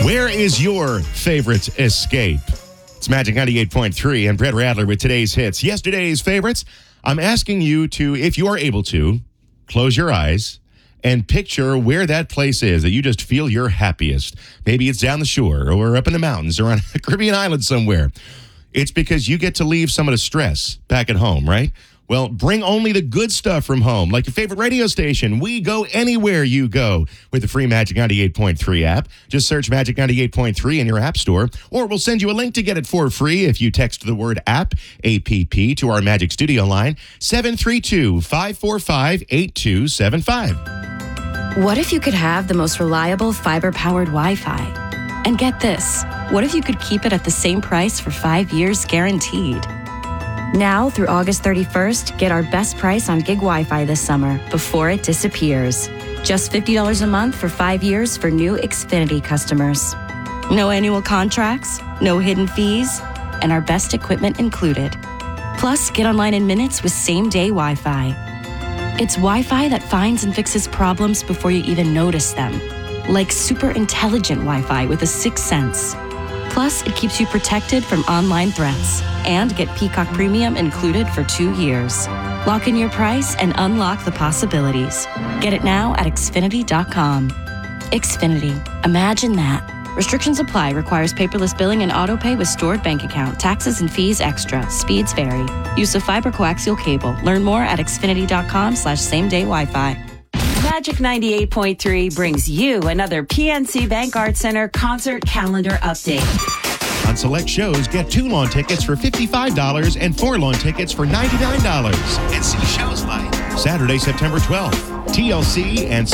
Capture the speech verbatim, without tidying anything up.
Where is your favorite escape? It's Magic ninety-eight point three and Brett Radler with today's hits. Yesterday's favorites. I'm asking you to, if you are able to, close your eyes and picture where that place is that you just feel you're happiest. Maybe it's down the shore or up in the mountains or on a Caribbean island somewhere. It's because you get to leave some of the stress back at home, right? Well, bring only the good stuff from home, like your favorite radio station. We go anywhere you go with the free Magic ninety-eight point three app. Just search Magic ninety-eight point three in your app store, or we'll send you a link to get it for free if you text the word app, A P P, to our Magic Studio line, seven three two, five four five, eight two seven five. What if you could have the most reliable fiber-powered Wi-Fi? And get this, what if you could keep it at the same price for five years guaranteed? Now through August thirty-first, get our best price on gig Wi-Fi this summer before it disappears. Just fifty dollars a month for five years for new Xfinity customers. No annual contracts, no hidden fees, and our best equipment included. Plus, get online in minutes with same-day Wi-Fi. It's Wi-Fi that finds and fixes problems before you even notice them. Like super intelligent Wi-Fi with a sixth sense. Plus, it keeps you protected from online threats. And get Peacock Premium included for two years. Lock in your price and unlock the possibilities. Get it now at Xfinity dot com. Xfinity. Imagine that. Restrictions apply. Requires paperless billing and autopay with stored bank account. Taxes and fees extra. Speeds vary. Use of fiber coaxial cable. Learn more at Xfinity dot com slash same day Wi-Fi. Magic ninety-eight point three brings you another P N C Bank Arts Center concert calendar update. On select shows, get two lawn tickets for fifty-five dollars and four lawn tickets for ninety-nine dollars. And see shows like Saturday, September twelfth, T L C and